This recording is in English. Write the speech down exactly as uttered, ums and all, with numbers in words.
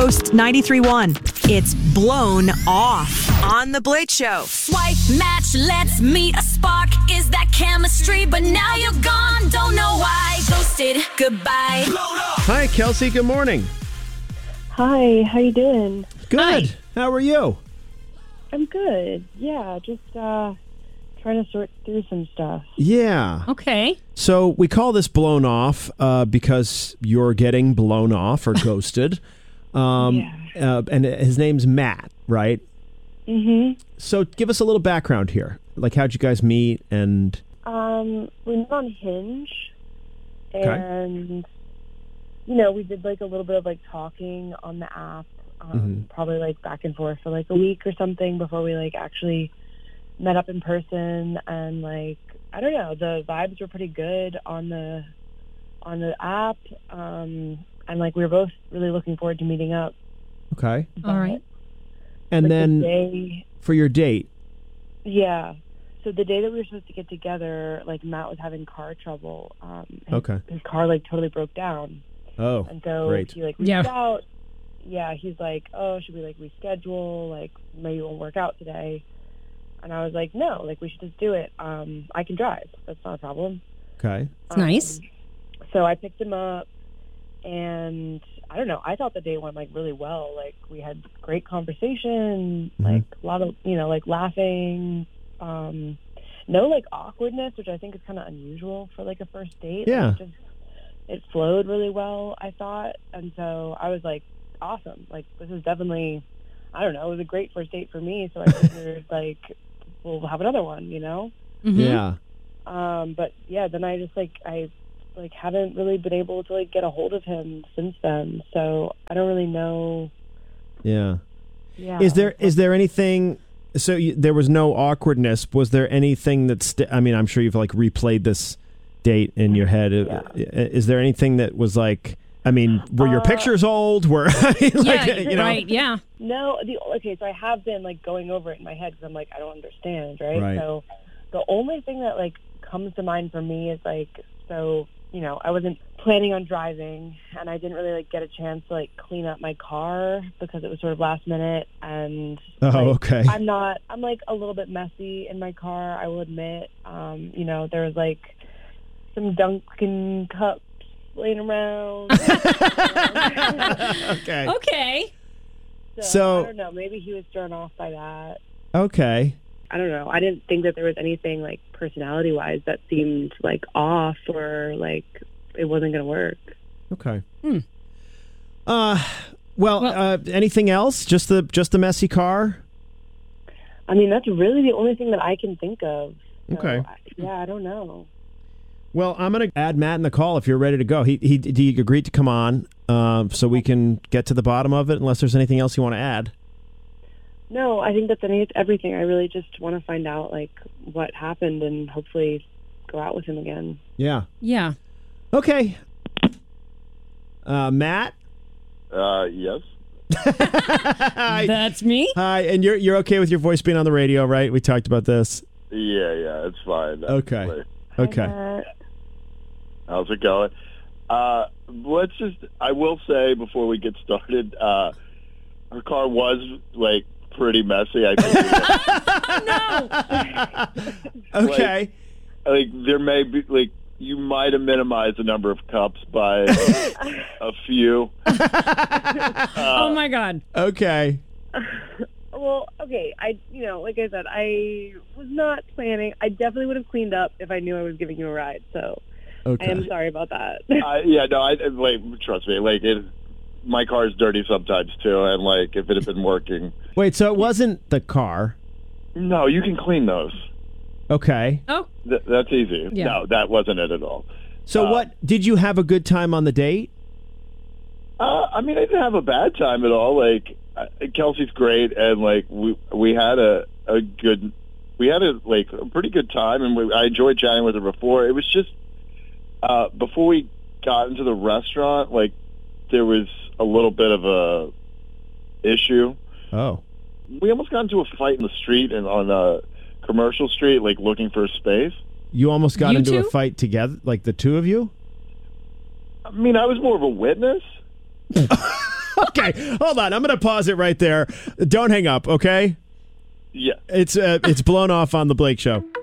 Coast ninety-three point one. It's Blown Off on The Blake Show. Swipe, match, let's meet a spark. Is that chemistry? But now you're gone, don't know why. Ghosted, goodbye. Hi, Kelsey. Good morning. Hi, how you doing? Good. Hi. How are you? I'm good. Yeah, just uh, trying to sort through some stuff. Yeah. Okay. So we call this Blown Off uh, because you're getting blown off or ghosted. Um, Yeah. uh, and his name's Matt, right? Mm-hmm. So give us a little background here. Like, how'd you guys meet? And Um, we met on Hinge, Okay. and you know, we did like a little bit of like talking on the app. Um, Mhm. Probably like back and forth for like a week or something before we like actually met up in person. And like, I don't know, the vibes were pretty good on the on the app. Um, and like we were both really looking forward to meeting up. okay. All right. And Like, then the day, for your date. yeah. So the day that we were supposed to get together, like Matt was having car trouble. Um, his, Okay. his car like totally broke down, Oh, and so great. he like reached Yeah. out. Yeah, he's like, "Oh, should we like reschedule? Like maybe it won't work out today." And I was like, "No, like we should just do it. Um, I can drive. That's not a problem." Okay. It's nice. So I picked him up, and I don't know. I thought the day went like really well. Like we had great conversation, Mhm. like a lot of you know, like laughing. Um, no like awkwardness, which I think is kind of unusual for like a first date. Yeah. Like, just it flowed really well, I thought, and so I was like, awesome. Like this is definitely, I don't know, it was a great first date for me. So I figured like we'll have another one, you know. Mhm. Yeah. Um, but yeah, then I just like I like haven't really been able to like get a hold of him since then. So I don't really know. Yeah. Yeah. Is there is there anything? So you, there was no awkwardness. Was there anything that's? St- I mean, I'm sure you've like replayed this date in your head. Yeah. Is there anything that was like? I mean, were your Uh, pictures old? Were I mean, like, Yeah, you know? right, yeah. No, the okay. So I have been like going over it in my head because I'm like I don't understand, right? Right. So the only thing that like comes to mind for me is like so you know I wasn't planning on driving and I didn't really like get a chance to like clean up my car because it was sort of last minute and Oh, like, okay. I'm not I'm like a little bit messy in my car, I will admit. Um, you know, there was like some Dunkin' cups laying around. Okay. Okay. so, So- I don't know, maybe he was thrown off by that. Okay. I don't know. I didn't think that there was anything like personality wise that seemed like off or like it wasn't going to work. Okay. Hmm. Uh, well, Well- uh, anything else? Just the just the messy car? I mean, that's really the only thing that I can think of. So, Okay. I, yeah, I don't know. Well, I'm going to add Matt in the call if you're ready to go. He he, he agreed to come on, um, so we can get to the bottom of it. Unless there's anything else you want to add. No, I think that's any, everything. I really just want to find out like what happened and hopefully go out with him again. Yeah. Yeah. Okay. Uh, Matt. Uh, yes. Hi. That's me. Hi, and you're you're okay with your voice being on the radio, right? We talked about this. Yeah, yeah, it's fine. Okay. Wait, Okay. Uh, how's it going? Uh, let's just, I will say before we get started, uh, her car was, like, pretty messy. I think. Okay. Like, there may be, like, you might have minimized the number of cups by a few. Uh, Oh, my God. Okay. well, okay. I, you know, like I said, I was not planning. I definitely would have cleaned up if I knew I was giving you a ride. So I Okay. am sorry about that. I, yeah, no, I, like, trust me, like, it, my car is dirty sometimes, too, and, like, if it had been working. Wait, so it wasn't the car. No, you can clean those. Okay. Oh, Th- that's easy. Yeah. No, that wasn't it at all. So Uh, what, did you have a good time on the date? Uh, I mean, I didn't have a bad time at all. Like, uh, Kelsey's great, and like we we had a, a good, we had a like a pretty good time, and we, I enjoyed chatting with her before. It was just uh, before we got into the restaurant, like there was a little bit of a issue. Oh. We almost got into a fight in the street and on uh, Commercial Street, like looking for a space. You almost got You into a two? fight together, like the two of you? I mean, I was more of a witness. Okay, hold on. I'm going to pause it right there. Don't hang up, okay? Yeah. It's uh, it's blown off on the Blake Show.